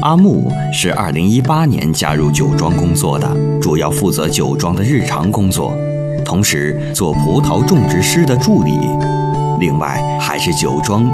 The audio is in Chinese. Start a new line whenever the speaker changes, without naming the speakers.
阿木是2018年加入酒庄工作的，主要负责酒庄的日常工作，同时做葡萄种植师的助理。另外，还是酒庄